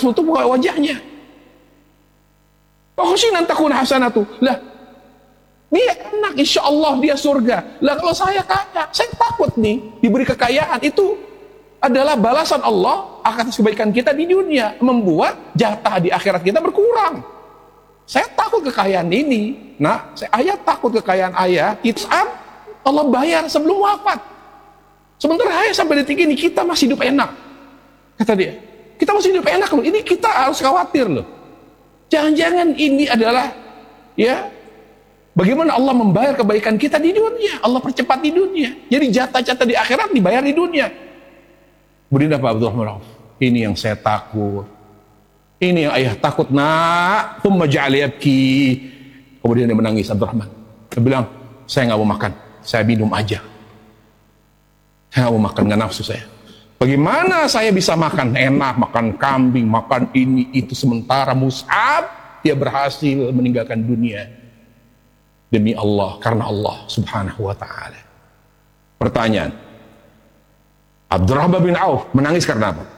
tutup wajahnya. Khusyinan takun hasanatu. Lah, dia enak, insya Allah dia surga. Lah kalau saya kaya, saya takut nih diberi kekayaan. Itu adalah balasan Allah atas kebaikan kita di dunia, membuat jatah di akhirat kita berkurang. Saya takut kekayaan ini. Nah, ayah takut kekayaan ayah. Itu Allah bayar sebelum wafat. Sementara ayah sampai detik ini kita masih hidup enak. Kata dia, kita masih hidup enak loh. Ini kita harus khawatir loh. Jangan-jangan ini adalah ya bagaimana Allah membayar kebaikan kita di dunia. Allah percepat di dunia. Jadi jatah-jatah di akhirat dibayar di dunia. Kemudian Pak Abdurrahman, ini yang saya takut. Ini yang ayah takut, nak. Tsumma ja'ala yabki. Kemudian dia menangis, Abdurrahman. Dia bilang, saya nggak mau makan, saya minum aja. Saya nggak mau makan, nggak nafsu saya. Bagaimana saya bisa makan enak, makan kambing, makan ini itu, sementara Mus'ab dia berhasil meninggalkan dunia demi Allah, karena Allah Subhanahu wa ta'ala. Pertanyaan, Abdurrahman bin Auf menangis karena apa?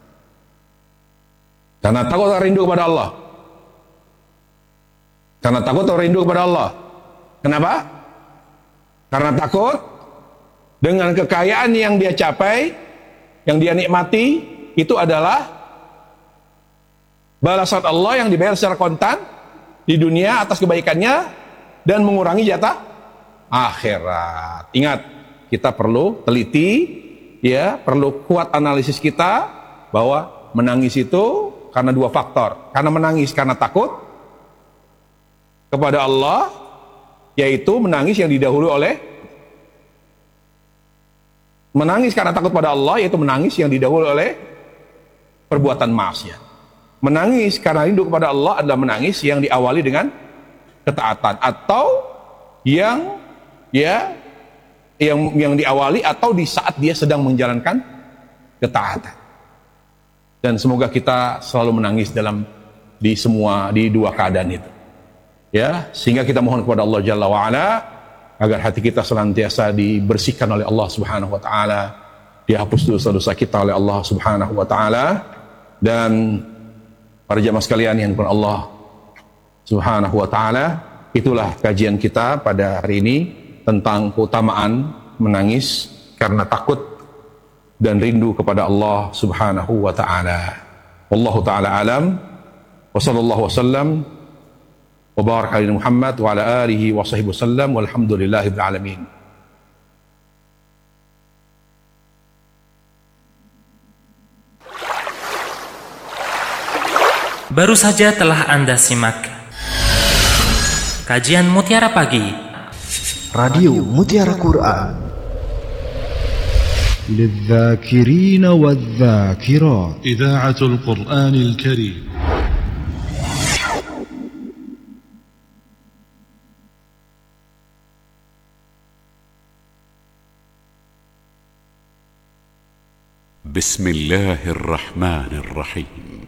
Karena takut atau rindu kepada Allah? Karena takut atau rindu kepada Allah? Kenapa? Karena takut dengan kekayaan yang dia capai, yang dia nikmati, itu adalah balasan Allah yang dibayar secara kontan di dunia atas kebaikannya dan mengurangi jatah akhirat. Ingat, kita perlu teliti, ya, perlu kuat analisis kita bahwa menangis itu karena dua faktor. Karena menangis karena takut kepada Allah, yaitu menangis yang didahului oleh menangis karena takut pada Allah, yaitu menangis yang didahului oleh perbuatan maksiat. Menangis karena rindu kepada Allah adalah menangis yang diawali dengan ketaatan, atau yang diawali atau di saat dia sedang menjalankan ketaatan. Dan semoga kita selalu menangis di dua keadaan itu. Ya, sehingga kita mohon kepada Allah Jalla wa Ala agar hati kita senantiasa dibersihkan oleh Allah Subhanahu wa taala, dihapus dosa-dosa kita oleh Allah Subhanahu wa taala. Dan para jamaah sekalian yang dimuliakan Allah Subhanahu wa taala, itulah kajian kita pada hari ini tentang keutamaan menangis karena takut dan rindu kepada Allah Subhanahu wa taala. Wallahu taala alam, wa sallallahu wasallam wa baraka ala Muhammad wa ala alihi wa sahbihi wasallam, walhamdulillahil alamin. Baru saja telah Anda simak kajian Mutiara Pagi Radio Mutiara Quran للذاكرين والذاكرات إذاعة القرآن الكريم. بسم الله الرحمن الرحيم.